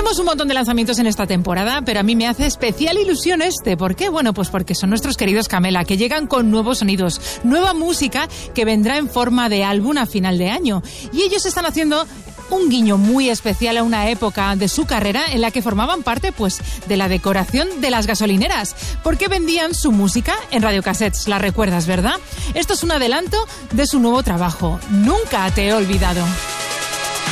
Tenemos un montón de lanzamientos en esta temporada, pero a mí me hace especial ilusión este. ¿Por qué? Bueno, pues porque son nuestros queridos Camela, que llegan con nuevos sonidos, nueva música que vendrá en forma de álbum a final de año. Y ellos están haciendo un guiño muy especial a una época de su carrera en la que formaban parte, pues, de la decoración de las gasolineras, porque vendían su música en radiocassettes. La recuerdas, ¿verdad? Esto es un adelanto de su nuevo trabajo. Nunca te he olvidado.